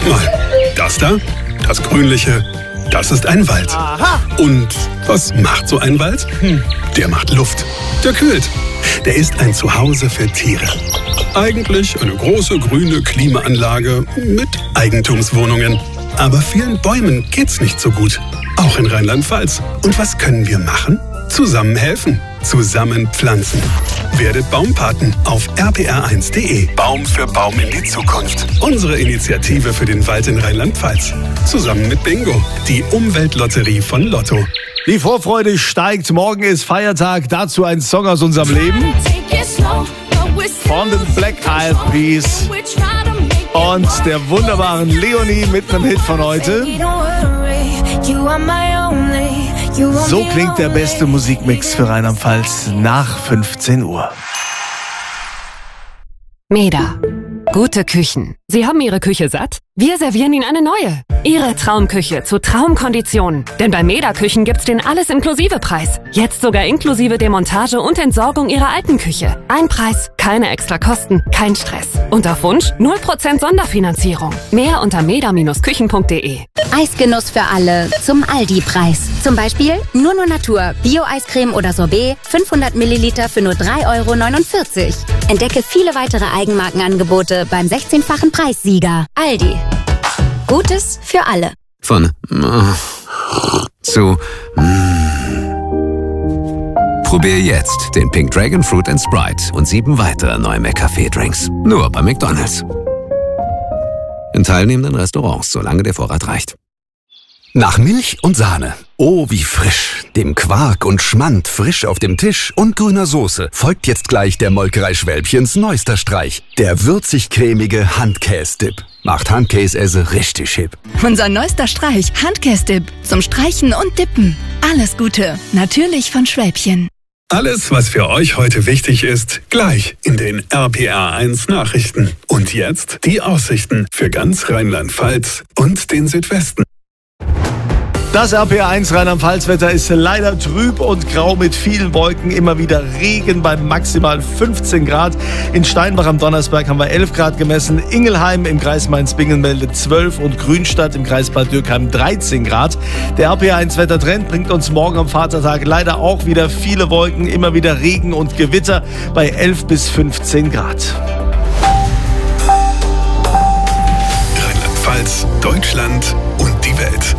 mal. Das da, das Grünliche, das ist ein Wald. Aha. Und was macht so ein Wald? Der macht Luft. Der kühlt. Der ist ein Zuhause für Tiere. Eigentlich eine große grüne Klimaanlage mit Eigentumswohnungen. Aber vielen Bäumen geht's nicht so gut. Auch in Rheinland-Pfalz. Und was können wir machen? Zusammen helfen. Zusammen pflanzen. Werdet Baumpaten auf rpr1.de. Baum für Baum in die Zukunft. Unsere Initiative für den Wald in Rheinland-Pfalz. Zusammen mit Bingo, die Umweltlotterie von Lotto. Die Vorfreude steigt. Morgen ist Feiertag. Dazu ein Song aus unserem Leben. Von den Black Eyed Peas. Und der wunderbaren Leonie mit einem Hit von heute. So klingt der beste Musikmix für Rheinland-Pfalz nach 15 Uhr. Meda. Gute Küchen. Sie haben Ihre Küche satt? Wir servieren Ihnen eine neue. Ihre Traumküche zu Traumkonditionen. Denn bei Meda Küchen gibt's den Alles-Inklusive-Preis. Jetzt sogar inklusive Demontage und Entsorgung Ihrer alten Küche. Ein Preis, keine extra Kosten, kein Stress. Und auf Wunsch 0% Sonderfinanzierung. Mehr unter meda-küchen.de. Eisgenuss für alle zum Aldi-Preis. Zum Beispiel nur Natur, Bio-Eiscreme oder Sorbet, 500 Milliliter für nur 3,49 €. Entdecke viele weitere Eigenmarkenangebote beim 16-fachen Preissieger. Aldi. Gutes für alle. Von zu Probier jetzt den Pink Dragon Fruit & Sprite und 7 weitere neue McCafé-Drinks. Nur bei McDonald's. In teilnehmenden Restaurants, solange der Vorrat reicht. Nach Milch und Sahne. Oh, wie frisch. Dem Quark und Schmand frisch auf dem Tisch und grüner Soße folgt jetzt gleich der Molkerei Schwälbchens neuester Streich. Der würzig-cremige Handkäse-Dip. Macht Handkäse richtig hip. Unser neuester Streich, Handkäse-Dip. Zum Streichen und Dippen. Alles Gute. Natürlich von Schwälbchen. Alles, was für euch heute wichtig ist, gleich in den RPR1 Nachrichten. Und jetzt die Aussichten für ganz Rheinland-Pfalz und den Südwesten. Das RPR1 Rheinland-Pfalz-Wetter ist leider trüb und grau mit vielen Wolken. Immer wieder Regen bei maximal 15 Grad. In Steinbach am Donnersberg haben wir 11 Grad gemessen. Ingelheim im Kreis Mainz-Bingen meldet 12 und Grünstadt im Kreis Bad Dürkheim 13 Grad. Der RPR1-Wettertrend bringt uns morgen am Vatertag leider auch wieder viele Wolken. Immer wieder Regen und Gewitter bei 11 bis 15 Grad. Rheinland-Pfalz, Deutschland und die Welt.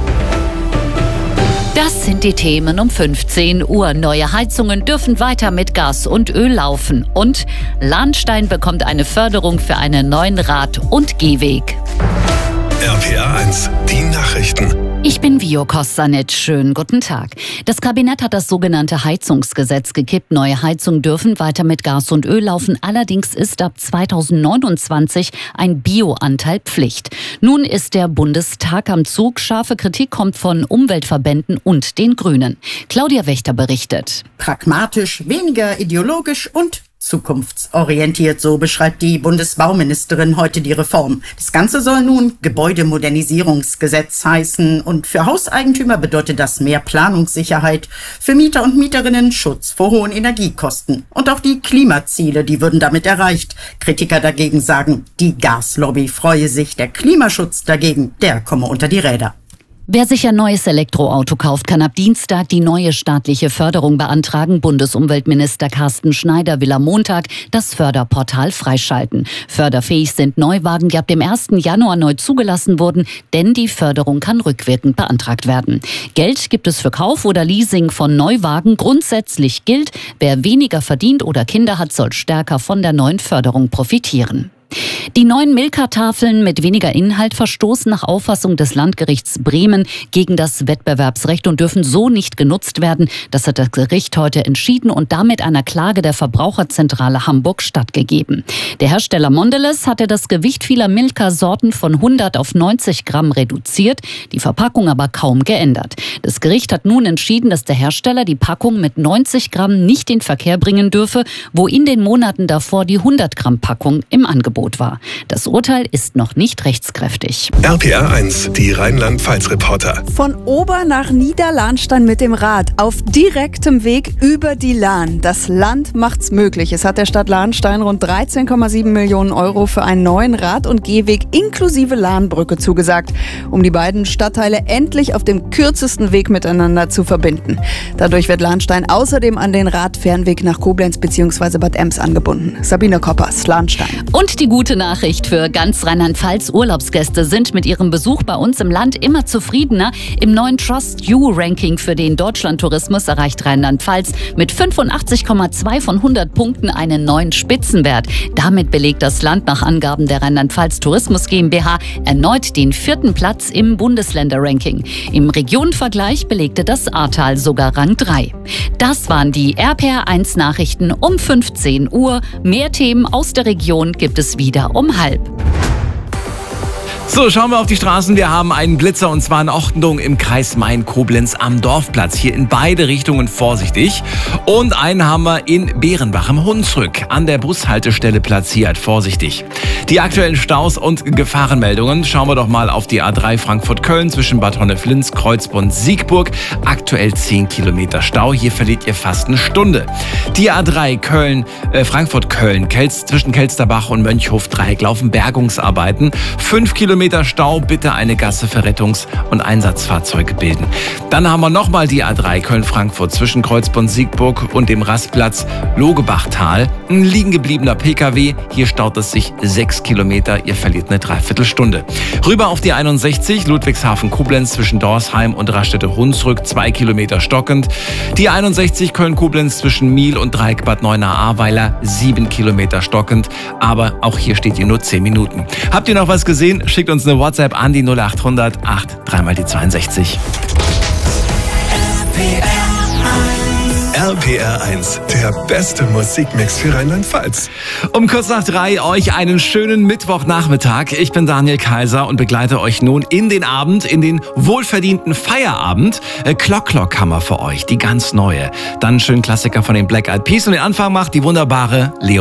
Das sind die Themen um 15 Uhr. Neue Heizungen dürfen weiter mit Gas und Öl laufen. Und Lahnstein bekommt eine Förderung für einen neuen Rad- und Gehweg. RPR1, die Nachrichten. Ich bin Vio Kostanic. Schönen guten Tag. Das Kabinett hat das sogenannte Heizungsgesetz gekippt. Neue Heizungen dürfen weiter mit Gas und Öl laufen. Allerdings ist ab 2029 ein Bioanteil Pflicht. Nun ist der Bundestag am Zug. Scharfe Kritik kommt von Umweltverbänden und den Grünen. Claudia Wächter berichtet. Pragmatisch, weniger ideologisch und zukunftsorientiert, so beschreibt die Bundesbauministerin heute die Reform. Das Ganze soll nun Gebäudemodernisierungsgesetz heißen und für Hauseigentümer bedeutet das mehr Planungssicherheit, für Mieter und Mieterinnen Schutz vor hohen Energiekosten. Und auch die Klimaziele, die würden damit erreicht. Kritiker dagegen sagen, die Gaslobby freue sich, der Klimaschutz dagegen, der komme unter die Räder. Wer sich ein neues Elektroauto kauft, kann ab Dienstag die neue staatliche Förderung beantragen. Bundesumweltminister Carsten Schneider will am Montag das Förderportal freischalten. Förderfähig sind Neuwagen, die ab dem 1. Januar neu zugelassen wurden, denn die Förderung kann rückwirkend beantragt werden. Geld gibt es für Kauf oder Leasing von Neuwagen. Grundsätzlich gilt, wer weniger verdient oder Kinder hat, soll stärker von der neuen Förderung profitieren. Die neuen Milka-Tafeln mit weniger Inhalt verstoßen nach Auffassung des Landgerichts Bremen gegen das Wettbewerbsrecht und dürfen so nicht genutzt werden. Das hat das Gericht heute entschieden und damit einer Klage der Verbraucherzentrale Hamburg stattgegeben. Der Hersteller Mondelez hatte das Gewicht vieler Milka-Sorten von 100 auf 90 Gramm reduziert, die Verpackung aber kaum geändert. Das Gericht hat nun entschieden, dass der Hersteller die Packung mit 90 Gramm nicht in Verkehr bringen dürfe, wo in den Monaten davor die 100 Gramm Packung im Angebot war. Das Urteil ist noch nicht rechtskräftig. RPR 1, die Rheinland-Pfalz-Reporter. Von Ober nach Niederlahnstein mit dem Rad auf direktem Weg über die Lahn. Das Land macht's möglich. Es hat der Stadt Lahnstein rund 13,7 Millionen Euro für einen neuen Rad- und Gehweg inklusive Lahnbrücke zugesagt, um die beiden Stadtteile endlich auf dem kürzesten Weg miteinander zu verbinden. Dadurch wird Lahnstein außerdem an den Radfernweg nach Koblenz bzw. Bad Ems angebunden. Sabine Koppers, Lahnstein. Und die gute Nachricht für ganz Rheinland-Pfalz: Urlaubsgäste sind mit ihrem Besuch bei uns im Land immer zufriedener. Im neuen Trust You Ranking für den Deutschlandtourismus erreicht Rheinland-Pfalz mit 85,2 von 100 Punkten einen neuen Spitzenwert. Damit belegt das Land nach Angaben der Rheinland-Pfalz Tourismus GmbH erneut den 4. Platz im Bundesländer-Ranking. Im Regionenvergleich belegte das Ahrtal sogar Rang 3. Das waren die RPR 1 Nachrichten um 15 Uhr. Mehr Themen aus der Region gibt es wieder um 12:30. So, schauen wir auf die Straßen. Wir haben einen Blitzer und zwar in Ochtendoing im Kreis Main-Koblenz am Dorfplatz. Hier in beide Richtungen vorsichtig. Und einen haben wir in Bärenbach im Hunsrück an der Bushaltestelle platziert. Vorsichtig. Die aktuellen Staus und Gefahrenmeldungen. Schauen wir doch mal auf die A3 Frankfurt-Köln zwischen Bad Honneflins, Kreuzbund-Siegburg. Aktuell 10 Kilometer Stau. Hier verliert ihr fast eine Stunde. Die A3 Frankfurt-Köln zwischen Kelsterbach und Mönchhof-Dreieck laufen Bergungsarbeiten. 5 Kilometer Stau, bitte eine Gasse für Rettungs- und Einsatzfahrzeuge bilden. Dann haben wir nochmal die A3 Köln-Frankfurt zwischen Kreuzbund-Siegburg und dem Rastplatz Logebachtal. Ein liegen gebliebener Pkw, hier staut es sich 6 Kilometer, ihr verliert eine Dreiviertelstunde. Rüber auf die 61 Ludwigshafen-Koblenz zwischen Dorsheim und Raststätte-Hunsrück, 2 Kilometer stockend. Die 61 Köln-Koblenz zwischen Miel und Dreieck Bad Neuenahr-Ahrweiler, 7 Kilometer stockend, aber auch hier steht ihr nur 10 Minuten. Habt ihr noch was gesehen? Schickt uns eine WhatsApp an die 0800 8 3 die 62. RPR 1, der beste Musikmix für Rheinland-Pfalz. Um kurz nach 3 euch einen schönen Mittwochnachmittag. Ich bin Daniel Kaiser und begleite euch nun in den Abend, in den wohlverdienten Feierabend. Clock Clock haben wir für euch, die ganz neue. Dann einen schönen Klassiker von den Black Eyed Peas und den Anfang macht die wunderbare Leon.